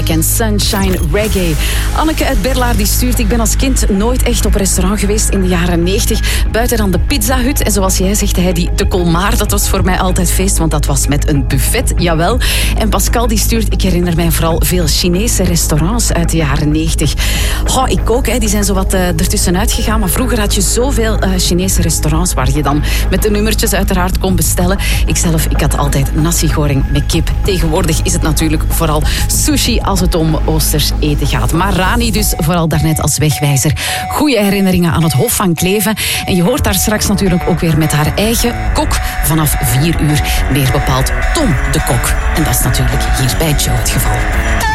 Black en Sunshine Reggae. Anneke uit Berlaar die stuurt: ik ben als kind nooit echt op restaurant geweest in de jaren 90. Buiten dan de pizzahut. En zoals jij zegt, de Colmar, dat was voor mij altijd feest, want dat was met een buffet, jawel. En Pascal die stuurt: ik herinner mij vooral veel Chinese restaurants uit de jaren 90. Oh, ik ook, die zijn zo wat ertussenuit gegaan. Maar vroeger had je zoveel Chinese restaurants waar je dan met de nummertjes uiteraard kon bestellen. Ik had altijd nasi goreng met kip. Tegenwoordig is het natuurlijk vooral sushi als het om oosters eten gaat. Maar Rani dus vooral daarnet als wegwijzer. Goeie herinneringen aan het Hof van Kleven. En je hoort daar straks natuurlijk ook weer met haar eigen kok vanaf 4 uur. Meer bepaald Tom de Kok. En dat is natuurlijk hier bij Joe het geval.